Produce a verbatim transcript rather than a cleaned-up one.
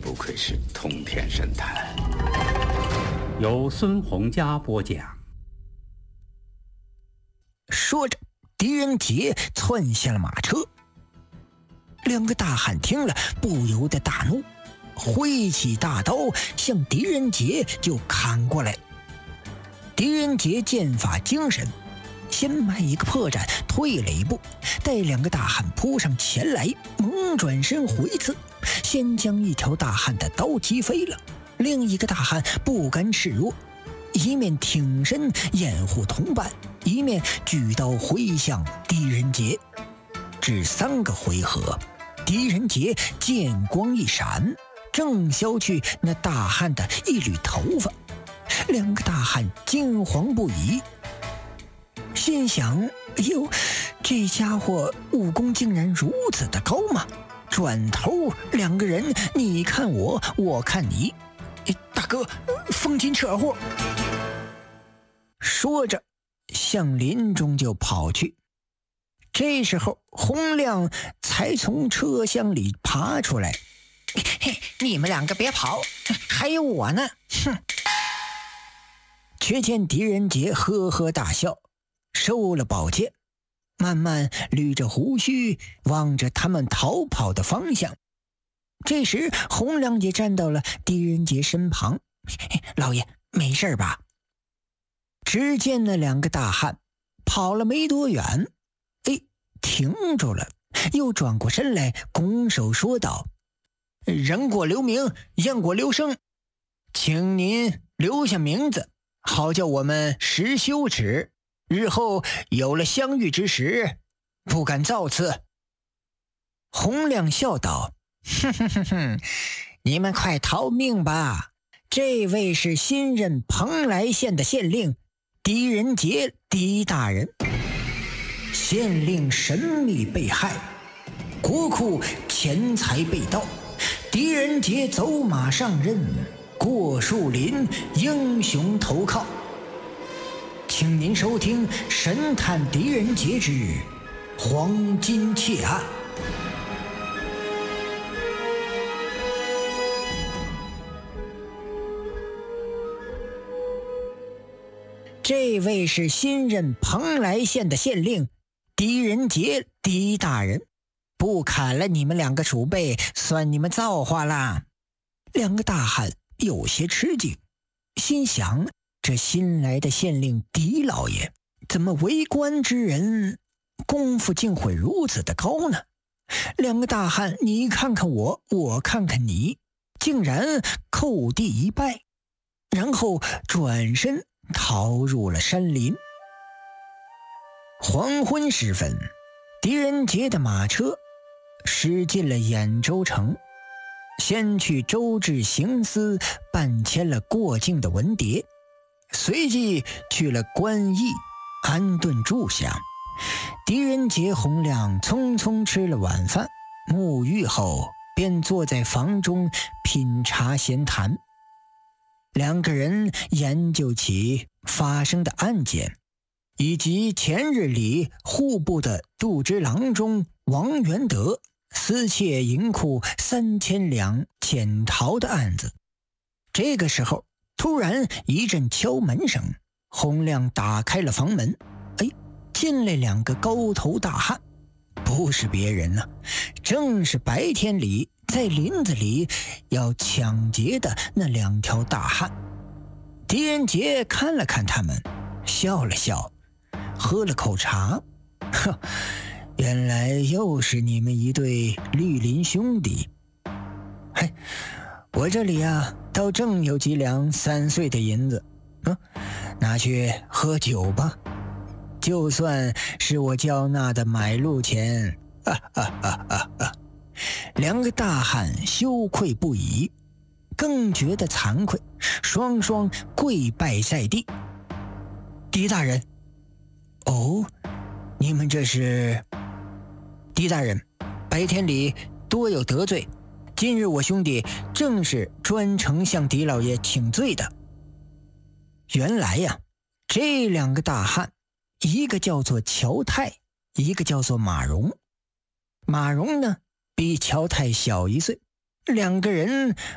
不愧是通天神探。 由孙洪佳播讲。 说着，狄仁杰窜下了马车。两个大汉听了，不由得大怒，挥起大刀向狄仁杰就砍过来。狄仁杰剑法精神，先迈一个破绽，退了一步，待两个大汉扑上前来，猛转身回刺，先将一条大汉的刀击飞了。另一个大汉不甘示弱，一面挺身掩护同伴，一面举刀挥向狄仁杰。至三个回合，狄仁杰剑光一闪，正削去那大汉的一缕头发。两个大汉惊惶不已，心想：哎呦，这家伙武功竟然如此的高吗？转头两个人你看我，我看你，大哥，风紧扯货。说着向林中就跑去。这时候洪亮才从车厢里爬出来：嘿，你们两个别跑，还有我呢！哼！却见狄仁杰呵呵大笑，收了宝剑，慢慢捋着胡须，望着他们逃跑的方向。这时洪亮也站到了狄仁杰身旁：老爷，没事吧？只见那两个大汉跑了没多远，哎，停住了，又转过身来，拱手说道：人过留名，雁过留声，请您留下名字，好叫我们识羞耻，日后有了相遇之时，不敢造次。洪亮笑道：哼哼哼哼，你们快逃命吧！这位是新任蓬莱县的县令狄仁杰，狄大人。县令神秘被害，国库钱财被盗，狄仁杰走马上任，过树林英雄投靠。请您收听神探狄仁杰之黄金窃案。这位是新任蓬莱县的县令狄仁杰，狄大人，不砍了你们两个鼠辈，算你们造化啦。两个大汉有些吃惊，心想这新来的县令狄老爷怎么为官之人功夫竟会如此的高呢？两个大汉你看看我，我看看你，竟然叩地一拜，然后转身逃入了山林。黄昏时分，狄仁杰的马车驶进了兖州城，先去周至行司办签了过境的文牒，随即去了官驿安顿住下。狄仁杰、洪亮匆匆吃了晚饭，沐浴后便坐在房中品茶闲谈。两个人研究起发生的案件，以及前日里户部的杜之郎中王元德私窃银库三千两潜逃的案子。这个时候突然一阵敲门声，洪亮打开了房门，哎，进来两个高头大汉，不是别人啊，正是白天里在林子里要抢劫的那两条大汉。狄仁杰看了看他们，笑了笑，喝了口茶，呵，原来又是你们一对绿林兄弟。嘿，我这里啊，倒正有几两三岁的银子，嗯，拿去喝酒吧，就算是我交纳的买路钱。啊啊啊啊啊！两个大汉羞愧不已，更觉得惭愧，双双跪拜在地。狄大人，哦，你们这是？狄大人，白天里多有得罪，今日我兄弟正是专程向狄老爷请罪的。原来呀，这两个大汉，一个叫做乔泰，一个叫做马荣。马荣呢，比乔泰小一岁，两个人